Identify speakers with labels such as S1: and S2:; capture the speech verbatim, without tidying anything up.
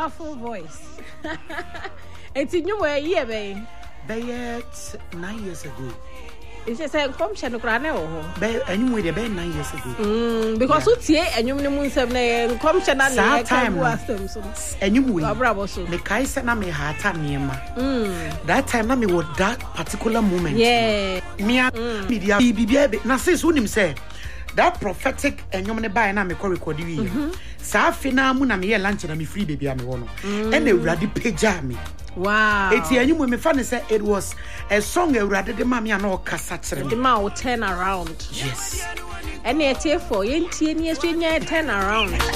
S1: powerful voice. It's in your way, yeah, babe.
S2: Be nine years ago.
S1: It's just a function of Granel.
S2: Be anyway, the bed nine years ago.
S1: Mm, because what's here and you moon seven function at
S2: time. And you will
S1: bravo so.
S2: The Kaiser na me heart near ma. That time na me was that particular moment.
S1: Yeah.
S2: Me media baby na says who him say that prophetic and you money buy na me call record you. Sa fina mu na me lunch na me free baby am wono. And a ready page me.
S1: Wow.
S2: It's a new me fan say it was a song a rather the mammy and all kasa.
S1: The man will turn around.
S2: Yes.
S1: And it's here for you ten years, turn around.